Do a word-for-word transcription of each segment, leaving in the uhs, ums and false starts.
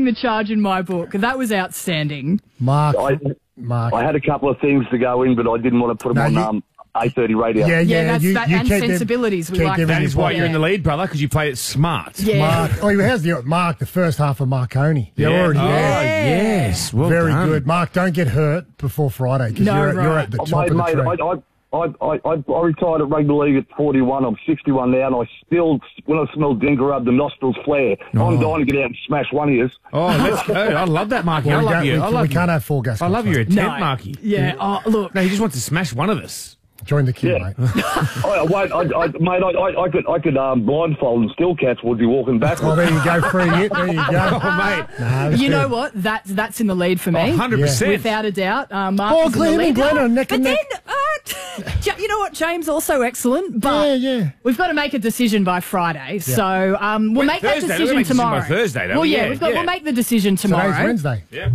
the charge in my book. That was outstanding. Mark, I, Mark. I had a couple of things to go in, but I didn't want to put them No, on you- um, eight thirty radio. Yeah, yeah. Yeah, that's you, that, you and kept them- sensibilities. We kept like them that. in That his is why way. you're in the lead, brother, because you played it smart. Yeah. Mark. Oh, how's the Mark? The first half of Marconi. You're Yeah. already Oh, there. yes. Well Very done. good, Mark. Don't get hurt before Friday because No, you're, you're right. at the Oh, top mate, of the mate, tree. I, I, I, I, I, I retired at rugby league at forty-one. I'm sixty-one now, and I still, when I smell Dinker up, the nostrils flare. I'm dying to get out and smash one of yours. Oh, let's go. I love that, Marky. Well, I we, love don't- you. we, I we love can't you. have four gas. I love your control. intent, Marky. Yeah. Oh, look. No, he just wants to smash one of us. Join the queue, Yeah. mate. I, I, won't- I, I, mate, I, I, I could, I could um, blindfold and still cats would be walking Oh, backwards. there you go. Free hit. There you go. Oh, mate. Nah, that's You know good. what? That's that's in the lead for me. Oh, one hundred percent. Without a doubt. Uh, Mark Oh, is in the Glenn and lead. Glenn are neck But and then, neck. uh, Ja- you know what? James also excellent, but Yeah, yeah. we've got to make a decision by Friday. So um, we'll make Thursday. that We'll decision make a decision by tomorrow. Thursday, don't well, we? yeah, Yeah, we've got. yeah. We'll make the decision tomorrow. Today's Wednesday. Yeah.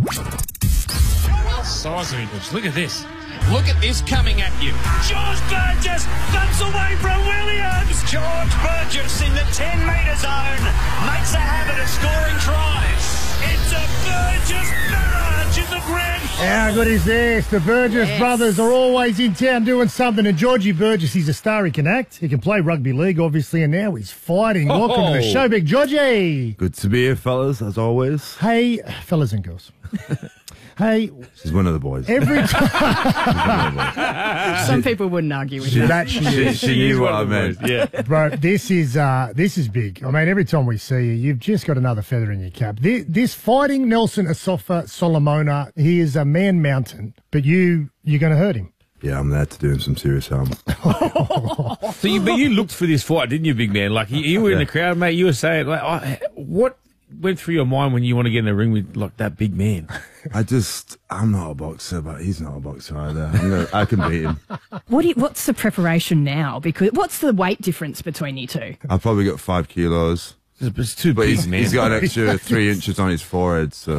Size of English. Look at this. Look at this coming at you. George Burgess bumps away from Williams. George Burgess in the ten metre zone makes a habit of scoring tries. It's a Burgess barrage in the grand final. How good is this? The Burgess Yes. brothers are always in town doing something. And Georgie Burgess, he's a star. He can act. He can play rugby league, obviously, and now he's fighting. Welcome to the Oh. show, Big Georgie. Good to be here, fellas, as always. Hey, fellas and girls. Hey, She's one of the boys. every time. Some people wouldn't argue with She, that. that she she, is. she knew what I meant. Yeah. Bro, this is uh, this is big. I mean, every time we see you, you've just got another feather in your cap. This, this fighting Nelson Asafa Solomona, he is a man mountain, but you you're going to hurt him. Yeah, I'm there to do him some serious harm. So you, but you looked for this fight, didn't you, big man? Like you, you were in the crowd, mate. You were saying, like, oh, what went through your mind when you want to get in the ring with like that big man? I just, I'm not a boxer, but he's not a boxer either. I'm gonna, I can beat him. What do you, what's the preparation now? Because what's the weight difference between you two? I've probably got five kilos, It's, it's too but big, he's, man. he's got an extra three inches on his forehead. So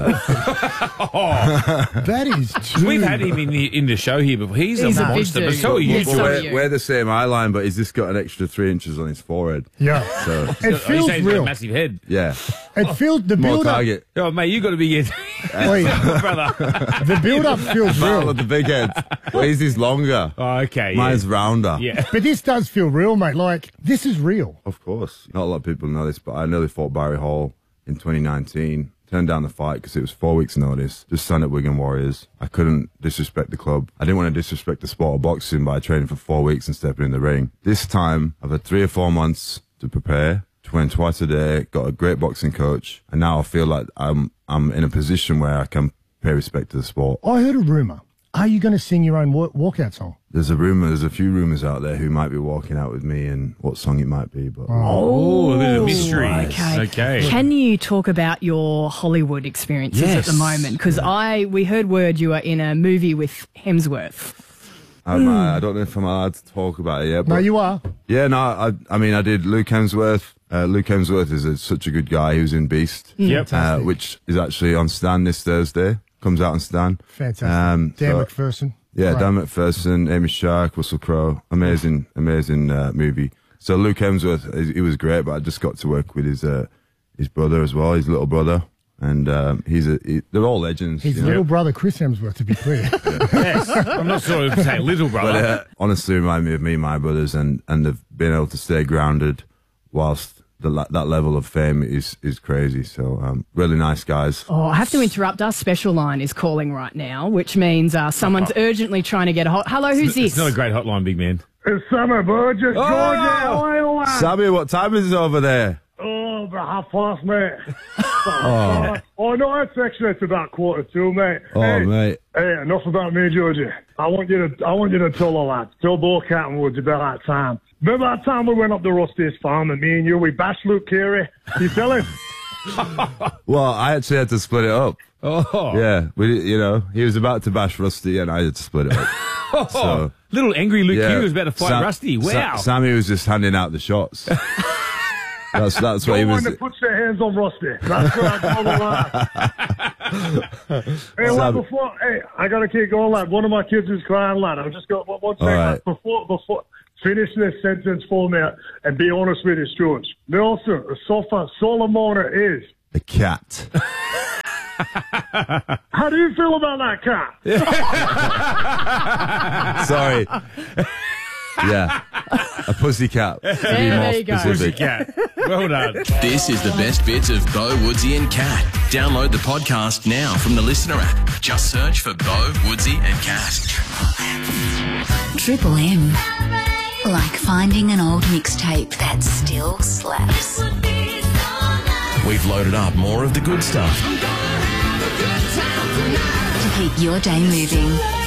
That is too. We've had him in the in the show here before. He's, He's a a big monster, but dude. so are you. Yeah, Well, so are we're, you. we're the same eye line, but he's just got an extra three inches on his forehead. Yeah. So It Oh, you feels say he's got a real. massive head. yeah, It feels the more build up. target. Oh, mate, you got to be Wait, brother. the build up feels Battle real. of the big heads. Well, his is longer. Oh, okay. Mine's Yeah. rounder. yeah. But this does feel real, mate. Like this is real. Of course. Not a lot of people know this, but I nearly fought Barry Hall in twenty nineteen. Turned down the fight because it was four weeks' notice. Just signed at Wigan Warriors. I couldn't disrespect the club. I didn't want to disrespect the sport of boxing by training for four weeks and stepping in the ring. This time, I've had three or four months to prepare. Train twice a day. Got a great boxing coach, and now I feel like I'm I'm in a position where I can pay respect to the sport. I heard a rumor. Are you going to sing your own wa- walkout song? There's a rumor. There's a few rumors out there who might be walking out with me and what song it might be, but. Oh, a bit of mystery. Okay. Okay. Can you talk about your Hollywood experiences at the Yes. moment? Because I we heard word you were in a movie with Hemsworth. Um, I, I don't know if I'm allowed to talk about it yet. No, But you are. yeah, no, I, I mean, I did Luke Hemsworth. Uh, Luke Hemsworth is a, such a good guy. He was in Beast, Yep. uh, which is actually on Stan this Thursday. Comes out on Stan. Fantastic. Um, Dan so- McPherson. Yeah, Right. Dan McPherson, Amy Shark, Russell Crowe. Amazing, amazing uh, movie. So Luke Hemsworth, he, he was great, but I just got to work with his uh, his brother as well, his little brother. And um, he's a, he, they're all legends. His you know? little brother, Chris Hemsworth, to be clear. Yes. I'm not sure if say little brother. But uh, honestly, remind me of me and my brothers, and and they've been able to stay grounded whilst the, la- that level of fame is is crazy. So um, really nice guys. Oh, I have to interrupt. Our special line is calling right now, which means uh, someone's urgently trying to get a hold. Hello, who's this? It's not a great hotline, big man. It's Summer Burgess, Oh! Sammy, what time is it over there? Oh, about half past, mate. oh. oh, no, it's actually it's about quarter two, mate. Oh, hey, mate. Hey, enough about me, Georgie. I want you to, I want you to tell the lads, tell Bo Catton Woods about that time. Remember that time we went up to Rusty's farm and me and you, we bashed Luke Carey? You tell him? Well, I actually had to split it up. Oh. Yeah, we, you know, he was about to bash Rusty, and I had to split it up. So, Little angry Luke yeah, Hughes was about to fight Sam- Rusty. Sa- Wow. Sammy was just handing out the shots. That's that's what he was. put their hands on Rusty. That's what I told the lad. Hey, lad, Sam- before, hey, I gotta keep going, lad. One of my kids is crying, lad. I'm just got one, one second. right. lad. Before, before, finish this sentence for me and be honest with you, George. Nelson Asafa Solomona is A cat. How do you feel about that cat? Sorry. Yeah. A pussycat. To be more there you go. specific. Cat. Well done. This is the best bits of Bo, Woodsy and Cat. Download the podcast now from the Listener app. Just search for Bo, Woodsy and Cat. Triple M. Like finding an old mixtape that still slaps. We've loaded up more of the good stuff. To keep your day moving.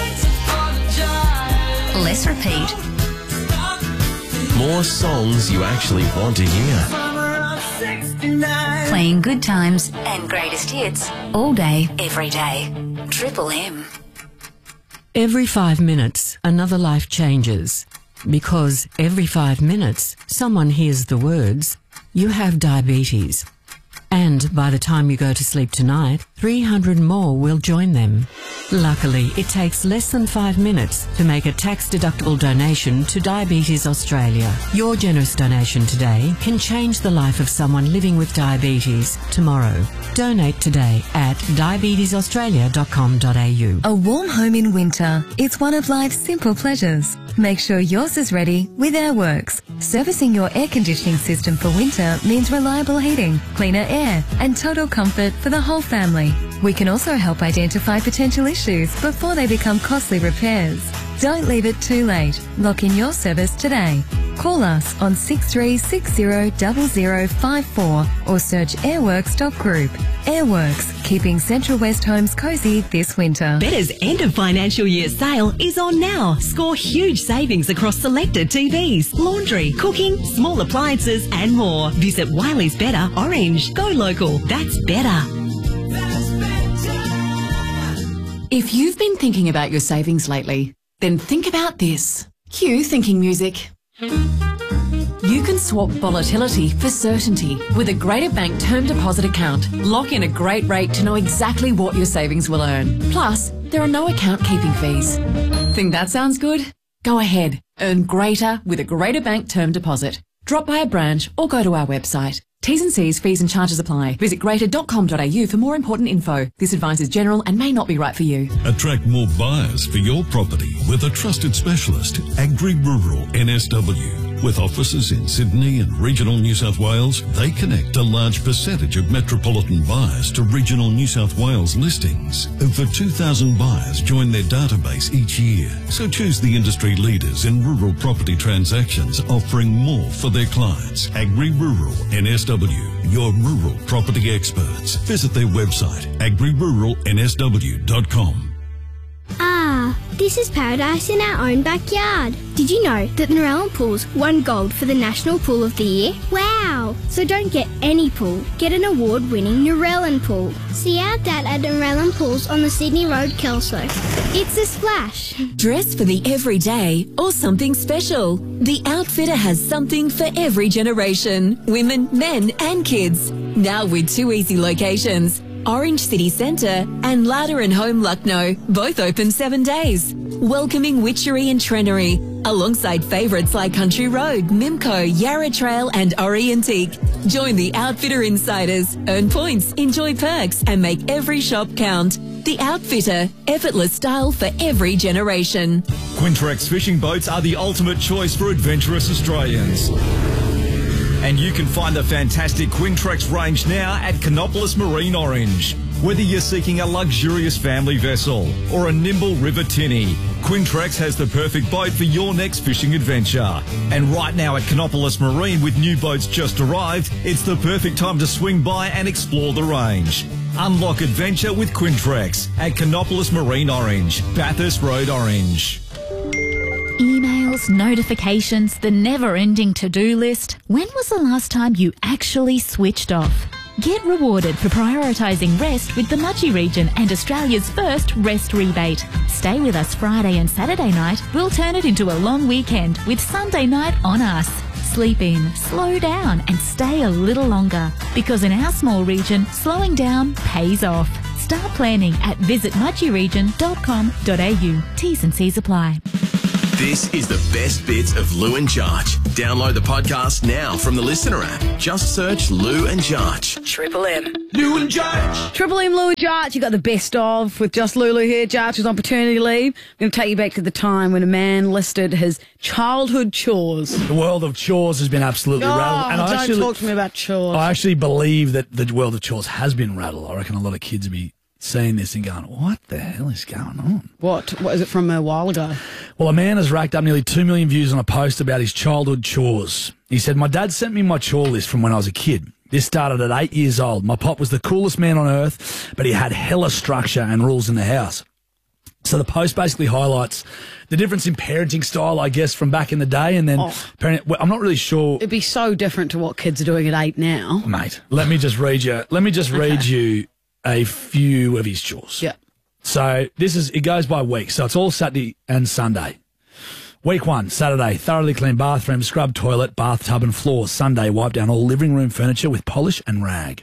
Less repeat. More songs you actually want to hear. Playing good times and greatest hits all day, every day. Triple M. Every five minutes, another life changes. Because every five minutes, someone hears the words, "You have diabetes." And by the time you go to sleep tonight, three hundred more will join them. Luckily, it takes less than five minutes to make a tax-deductible donation to Diabetes Australia. Your generous donation today can change the life of someone living with diabetes tomorrow. Donate today at diabetes australia dot com dot a u. A warm home in winter. It's one of life's simple pleasures. Make sure yours is ready with Airworks. Servicing your air conditioning system for winter means reliable heating, cleaner air, and total comfort for the whole family. We can also help identify potential issues before they become costly repairs. Don't leave it too late. Lock in your service today. Call us on six three six zero zero zero five four or search airworks dot group. Airworks, keeping Central West homes cosy this winter. Better's end of financial year sale is on now. Score huge savings across selected T Vs, laundry, cooking, small appliances and more. Visit Wiley's Better Orange. Go local. That's better. If you've been thinking about your savings lately, then think about this. Cue thinking music. You can swap volatility for certainty with a Greater Bank term deposit account. Lock in a great rate to know exactly what your savings will earn. Plus, there are no account keeping fees. Think that sounds good? Go ahead. Earn greater with a Greater Bank term deposit. Drop by a branch or go to our website. T's and C's, fees and charges apply. Visit greater dot com dot a u for more important info. This advice is general and may not be right for you. Attract more buyers for your property with a trusted specialist, Agri Rural N S W. With offices in Sydney and regional New South Wales, they connect a large percentage of metropolitan buyers to regional New South Wales listings. Over two thousand buyers join their database each year. So choose the industry leaders in rural property transactions, offering more for their clients. Agri Rural N S W, your rural property experts. Visit their website, agri rural n s w dot com. Ah, this is paradise in our own backyard. Did you know that the Narellan Pools won gold for the National Pool of the Year? Wow! So don't get any pool, get an award-winning Narellan Pool. See our dad at Narellan Pools on the Sydney Road, Kelso. It's a splash. Dress for the everyday or something special. The Outfitter has something for every generation. Women, men and kids. Now with two easy locations. Orange City Centre and Ladder and Home Lucknow, both open seven days. Welcoming Witchery and Trenery, alongside favourites like Country Road, Mimco, Yarra Trail and Ori Antique. Join the Outfitter Insiders, earn points, enjoy perks and make every shop count. The Outfitter, effortless style for every generation. Quintrex fishing boats are the ultimate choice for adventurous Australians. And you can find the fantastic Quintrex range now at Canopolis Marine Orange. Whether you're seeking a luxurious family vessel or a nimble river tinny, Quintrex has the perfect boat for your next fishing adventure. And right now at Canopolis Marine, with new boats just arrived, it's the perfect time to swing by and explore the range. Unlock adventure with Quintrex at Canopolis Marine Orange, Bathurst Road Orange. Emails, notifications, the never-ending to-do list. When was the last time you actually switched off? Get rewarded for prioritising rest with the Mudgee region and Australia's first rest rebate. Stay with us Friday and Saturday night. We'll turn it into a long weekend with Sunday night on us. Sleep in, slow down and stay a little longer. Because in our small region, slowing down pays off. Start planning at visit mudgee region dot com dot a u. T's and C's apply. This is the best bits of Lou and Jarch. Download the podcast now from the Listener app. Just search Lou and Jarch. Triple M. Lou and Jarch. Triple M, Lou and Jarch. You got the best of with just Lulu here. Jarch was on paternity leave. I'm going to take you back to the time when a man listed his childhood chores. The world of chores has been absolutely Oh, rattled. And I don't actually, talk to me about chores. I actually believe that the world of chores has been rattled. I reckon a lot of kids will be seeing this and going, what the hell is going on? What? What is it from a while ago? Well, a man has racked up nearly two million views on a post about his childhood chores. He said, my dad sent me my chore list from when I was a kid. This started at eight years old. My pop was the coolest man on earth, but he had hella structure and rules in the house. So the post basically highlights the difference in parenting style, I guess, from back in the day. And then Oh. parent, well, I'm not really sure. It'd be so different to what kids are doing at eight now. Mate, let me just read you. Let me just read Okay. you a few of his chores. Yeah. So this is, it goes by week. So it's all Saturday and Sunday. Week one, Saturday, thoroughly clean bathroom, scrub toilet, bathtub and floor. Sunday, wipe down all living room furniture with polish and rag.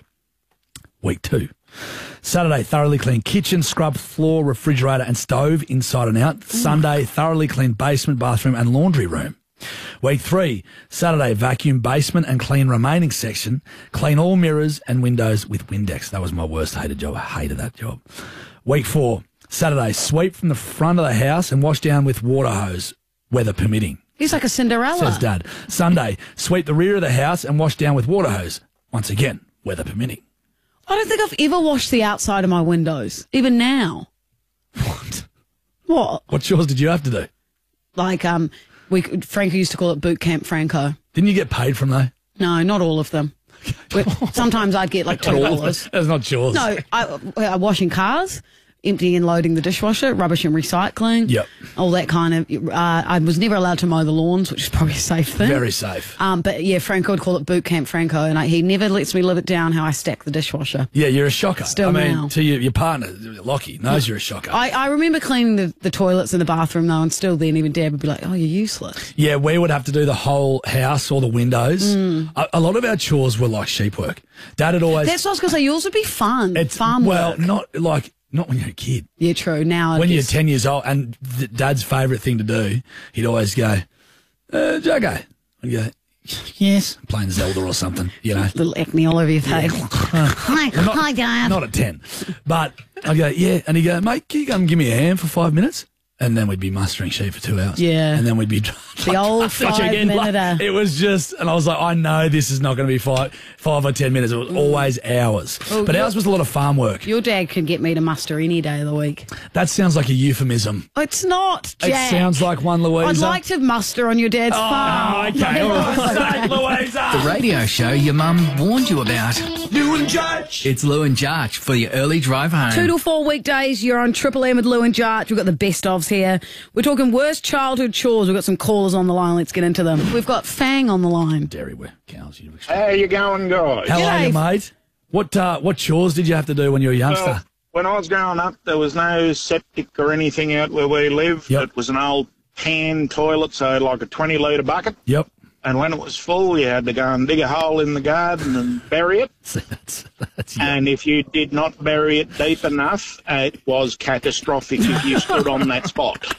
Week two, Saturday, thoroughly clean kitchen, scrub floor, refrigerator and stove inside and out. Sunday, thoroughly clean basement, bathroom and laundry room. Week three, Saturday, vacuum basement and clean remaining section. Clean all mirrors and windows with Windex. That was my worst hated job. I hated that job. Week four, Saturday, sweep from the front of the house and wash down with water hose, weather permitting. He's like a Cinderella. Says Dad. Sunday, sweep the rear of the house and wash down with water hose. Once again, weather permitting. I don't think I've ever washed the outside of my windows, even now. What? What? What chores did you have to do? Like, um, we Franco used to call it boot camp Franco. Didn't you get paid from though? No, not all of them. We- Sometimes I'd get like two dollars. That's not chores. No, I, I washing cars, emptying and loading the dishwasher, rubbish and recycling. Yep. All that kind of. Uh, I was never allowed to mow the lawns, which is probably a safe thing. Very safe. Um, but yeah, Franco would call it boot camp Franco, and I, he never lets me live it down how I stack the dishwasher. Yeah, you're a shocker. Still I mean, now. to your, your partner, Lockie, knows you're a shocker. I, I remember cleaning the, the toilets in the bathroom though, and still then even Dad would be like, "Oh, you're useless." Yeah, we would have to do the whole house or the windows. Mm. A, a lot of our chores were like sheep work. Dad had always. That's what I was going to say. Yours would be fun. It's farm well, work. not like not when you're a kid. Yeah, true. Now, I When you're guess- ten years old, and th- Dad's favourite thing to do, he'd always go, uh, "Juggo," I'd go, "Yes," playing Zelda or something, you know. little acne all over your face. Hi, Well, not, hi, Dad. Not at ten, but I go, "Yeah," and he'd go, "Mate, can you come and give me a hand for five minutes?" And then we'd be mustering sheep for two hours. Yeah. And then we'd be The old five minute. Like, it was just, and I was like, I know this is not going to be five, five or ten minutes. It was always hours. Well, but your- ours was a lot of farm work. Your dad can get me to muster any day of the week. That sounds like a euphemism. It's not, Jack. It sounds like one, Louisa. I'd like to muster on your dad's farm. okay, all right. Louisa. The radio show your mum warned you about. Lou and Jarch. It's Lou and Jarch for your early drive home. Two to four weekdays, you're on Triple M with Lou and Jarch. We've got the best ofs here. We're talking worst childhood chores. We've got some callers on the line. Let's get into them. We've got Fang on the line. Dairy where cows. You How you going, guys? How are you, mate? What uh, what chores did you have to do when you were a youngster? Well, when I was growing up, there was no septic or anything out where we lived. Yep. It was an old pan toilet, so like a twenty litre bucket. Yep. And when it was full, you had to go and dig a hole in the garden and bury it. that's, that's, and if you did not bury it deep enough, it was catastrophic if you stood on that spot.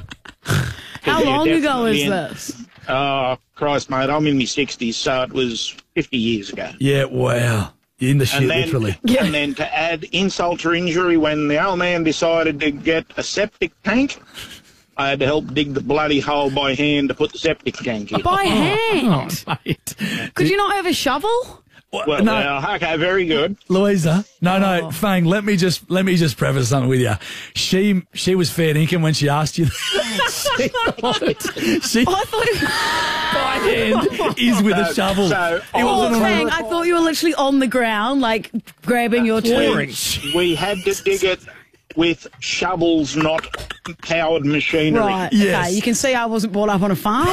How You long ago definitely is in- this? Oh, Christ, mate, I'm in my sixties, so it was fifty years ago. Yeah, wow. You're in the shit, And then, literally. and then to add insult to injury, when the old man decided to get a septic tank, I had to help dig the bloody hole by hand to put the septic tank in. By hand? Oh, mate. Could you not have a shovel? Well, No. well, okay, very good. Louisa, no, Oh. no, Fang. Let me just let me just preface something with you. She she was fair dinkum when she asked you. she thought, she I thought by hand is with a shovel. So, It Oh, wasn't a Fang, I thought you were literally on the ground, like grabbing your we, tooth. we had to dig it with shovels, not powered machinery. Right, Yes. okay. You can see I wasn't brought up on a farm.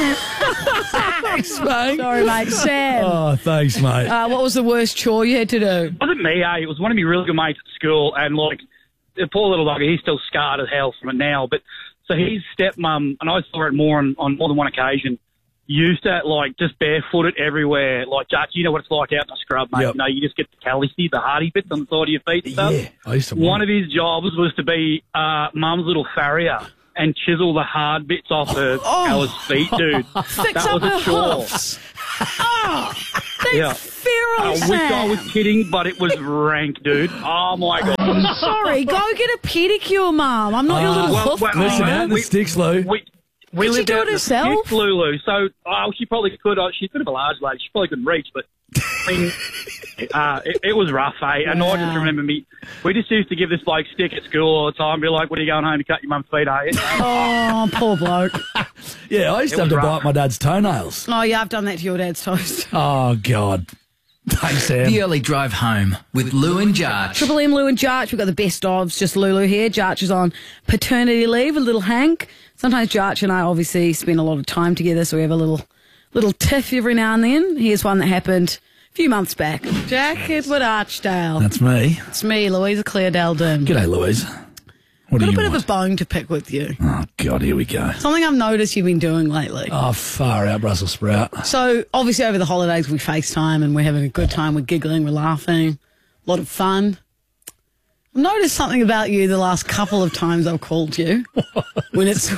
Thanks, Fang. Sorry, mate. Sam, Oh, thanks, mate. uh, what was the worst chore you had to do? It wasn't me, eh? It was one of my really good mates at school, and like the poor little doggy, he's still scarred as hell from it now. But so his stepmom, and I saw it more on, on more than one occasion, used to like just barefooted everywhere. Like, Jarch, you know what it's like out in the scrub, mate. Yep. You know, you just get the callousy, the hardy bits on the side of your feet and stuff. Yeah, I used to. One of his jobs was to be uh, mum's little farrier. and chisel the hard bits off her Oh. Ella's feet, dude. Fix that up was her a chore. hoofs. Oh, that's Yeah. feral, I wish Sam. I was kidding, but it was rank, dude. Oh my god. I'm sorry. Go get a pedicure, Mum. I'm not your little well, hoof well, cleaner. Listen, out in the we- sticks, Lou. We, we Did she lived do out it in the herself? sticks, Lulu. So, oh, she probably could. Uh, she's a bit of a large lady. She probably couldn't reach, but I mean, uh, it, it was rough, eh? And I just remember me. We just used to give this bloke stick at school all the time. Be like, "What are you going home to cut your mum's feet, are you?" Oh, poor bloke. Yeah, I used It to have was to rough. bite my dad's toenails. Oh, yeah, I've done that to your dad's toast. Oh, God. Thanks, Sam. The early drive home with Lou and Jarch. Triple M, Lou and Jarch. We've got the best ofs. Just Lulu here. Jarch is on paternity leave, a little Hank. Sometimes Jarch and I obviously spend a lot of time together, so we have a little little tiff every now and then. Here's one that happened a few months back. Jack Edward Archdale. That's me. It's me, Louisa Claredale Dim. G'day, Louise. What Got do a you bit want? of a bone to pick with you. Oh, God, here we go. Something I've noticed you've been doing lately. Oh, far out, Brussels sprout. So, obviously, over the holidays, we FaceTime and we're having a good time. We're giggling, we're laughing, a lot of fun. I've noticed something about you the last couple of times I've called you when it's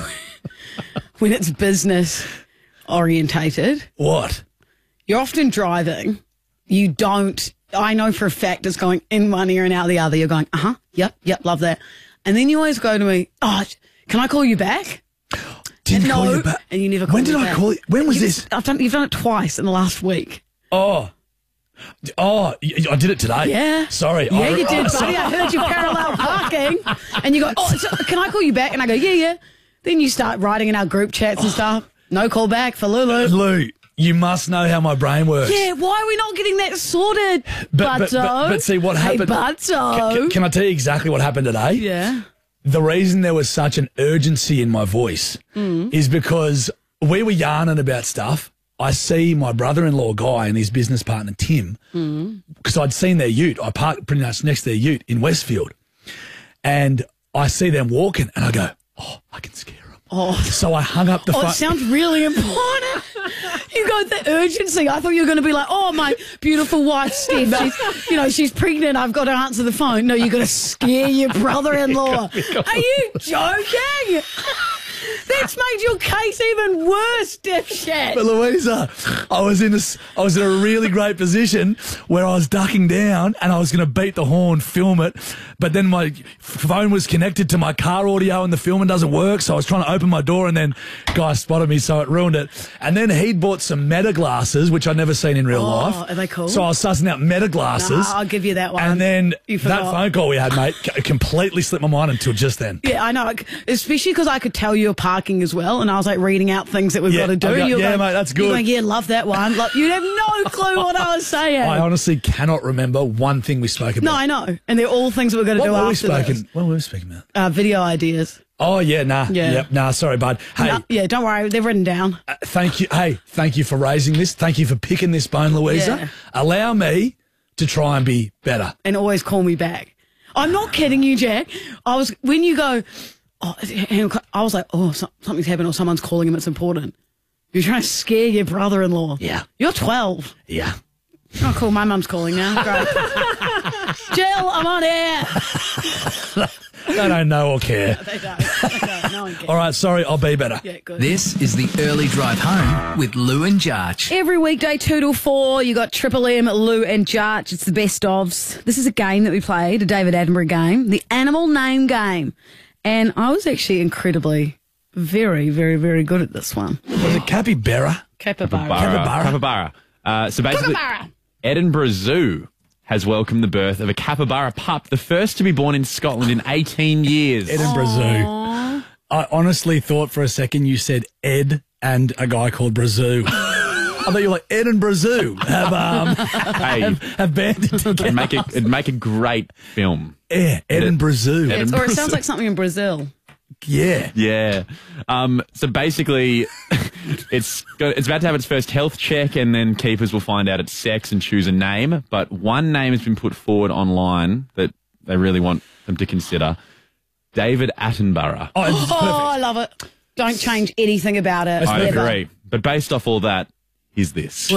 when it's business orientated. What? You're often driving. You don't. I know for a fact it's going in one ear and out the other. You're going, uh huh, yep, yep, love that. And then you always go to me, oh, can I call you back? Didn't and call no, you back. And you never call When me did I back. call you? When was You- this? I've done. You've done it twice in the last week. Oh. Oh, y- I did it today. Yeah. Sorry. Yeah, I, you did, I- buddy. I heard you parallel parking, and you go, "Oh, so can I call you back?" And I go, "Yeah, yeah." Then you start writing in our group chats and stuff. No call back for Lulu. Lou, you must know how my brain works. Yeah, why are we not getting that sorted, But, but, Butto? but, but see what Hey, happened. Butto. Can, can- can I tell you exactly what happened today? Yeah. The reason there was such an urgency in my voice Mm. is because we were yarning about stuff. I see my brother-in-law Guy and his business partner Tim, Mm. because I'd seen their ute. I parked pretty much next to their ute in Westfield, and I see them walking, and I go, "Oh, I can scare them." Oh, so I hung up the oh, phone. it sounds really important. You got the urgency. I thought you were going to be like, "Oh, my beautiful wife, Steph. She's, you know, she's pregnant. I've got to answer the phone." No, you're going to scare your brother-in-law. Are you joking? That's made your case even worse, dipshit. But Louisa, I was in a, s- I was in a really great position where I was ducking down and I was going to beat the horn, film it, but then my phone was connected to my car audio and the filming doesn't work, so I was trying to open my door and then guy spotted me, so it ruined it. And then he'd bought some Meta glasses, which I'd never seen in real Oh, life. are they cool? So I was sussing out Meta glasses. Nah, I'll give you that one. And then You that forgot. phone call we had, mate, c- completely slipped my mind until just then. Yeah, I know. Especially because I could tell you were parking as well, and I was like reading out things that we've Yeah, got to do. I go, You're yeah, going, mate, that's you're good. going, yeah, love that one. Like, you'd have no clue what I was saying. I honestly cannot remember one thing we spoke about. no, I know. And they're all things that we're going to What do were we after speaking? this. What were we speaking about? Uh, video ideas. Oh yeah, nah, Yeah. yep, nah. Sorry, bud. Hey, No, yeah, don't worry. They're written down. uh, thank you. Hey, thank you for raising this. Thank you for picking this bone, Louisa. Yeah. Allow me to try and be better. And always call me back. I'm not kidding you, Jack. I was, when you go, oh, hang on, I was like, oh, so- something's happened or someone's calling him. It's important. You're trying to scare your brother-in-law. Yeah. You're twelve. Yeah. Oh, cool. My mum's calling now. Great. Jill, I'm on air. They don't know or care. They don't. They don't. No one cares. All right, sorry, I'll be better. Yeah, good. This is the early drive home with Lou and Jarch. Every weekday, two till four, you got Triple M, Lou and Jarch. It's the best ofs. This is a game that we played, a David Attenborough game, the animal name game. And I was actually incredibly, very, very, very good at this one. Was it capybara? Capybara. Capybara. Capybara. Uh, so basically, Capybara. Edinburgh Zoo has welcomed the birth of a capybara pup, the first to be born in Scotland in eighteen years. Edinburgh Zoo. I honestly thought for a second you said Ed and a guy called Brazoo. I thought you were like Ed and Brazoo have um Hey. have, have banded It'd together. make, it, it'd make a great film. Yeah, Ed and Brazoo. Ed and Or it Brazoo. sounds like something in Brazil. Yeah. Yeah. Um, so basically, it's got, it's about to have its first health check, and then keepers will find out its sex and choose a name. But one name has been put forward online that they really want them to consider: David Attenborough. Oh, it's Oh, perfect. I love it. Don't change anything about it. I ever. agree. But based off all that, here's this.